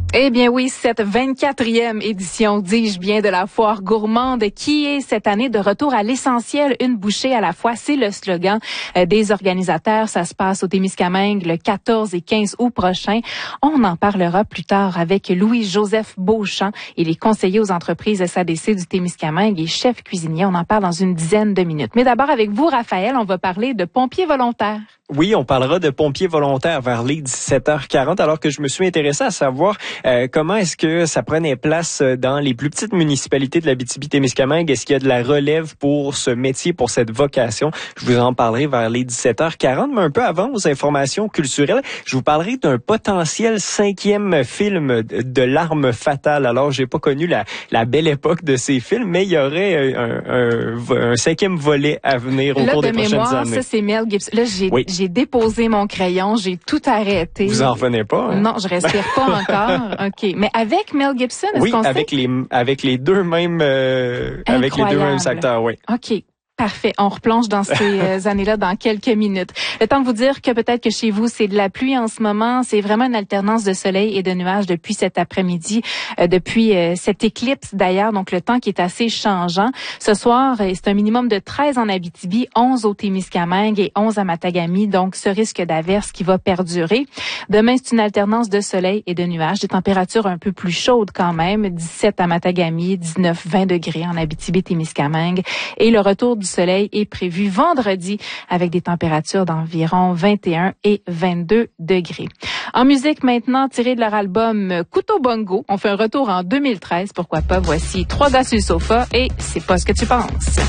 Eh bien oui, cette 24e édition, dis-je bien, de la foire gourmande qui est cette année de retour à l'essentiel, une bouchée à la fois. C'est le slogan des organisateurs. Ça se passe au Témiscamingue le 14 et 15 août prochain. On en parlera plus tard avec Louis-Joseph Beauchamp. Il est conseiller aux entreprises SADC du Témiscamingue et chef cuisinier. On en parle dans une dizaine de minutes. Mais d'abord, avec vous, Raphaël, on va parler de pompiers volontaires. Oui, on parlera de pompiers volontaires vers les 17h40, alors que je me suis intéressé à savoir comment est-ce que ça prenait place dans les plus petites municipalités de l'Abitibi-Témiscamingue. Est-ce qu'il y a de la relève pour ce métier, pour cette vocation? Je vous en parlerai vers les 17h40, mais un peu avant, aux informations culturelles, je vous parlerai d'un potentiel 5e film de l'arme fatale. Alors, j'ai pas connu la belle époque de ces films, mais il y aurait un 5e volet à venir au cours des prochaines années. Ça, c'est Mel Gibson. Là, j'ai déposé mon crayon, j'ai tout arrêté. Vous en revenez pas? Hein? Non, je respire pas encore. OK. Mais avec Mel Gibson, est-ce oui, qu'on avec les deux mêmes acteurs, oui. OK. Parfait. On replonge dans ces années-là dans quelques minutes. Le temps de vous dire que peut-être que chez vous, c'est de la pluie en ce moment. C'est vraiment une alternance de soleil et de nuages depuis cet après-midi, depuis cette éclipse d'ailleurs. Donc, le temps qui est assez changeant. Ce soir, c'est un minimum de 13 en Abitibi, 11 au Témiscamingue et 11 à Matagami. Donc, ce risque d'averse qui va perdurer. Demain, c'est une alternance de soleil et de nuages. Des températures un peu plus chaudes quand même. 17 à Matagami, 19, 20 degrés en Abitibi-Témiscamingue. Et le retour du soleil est prévu vendredi avec des températures d'environ 21 et 22 degrés. En musique maintenant, tiré de leur album Couteau Bongo, on fait un retour en 2013, pourquoi pas. Voici 3 gars sur le sofa et c'est pas ce que tu penses.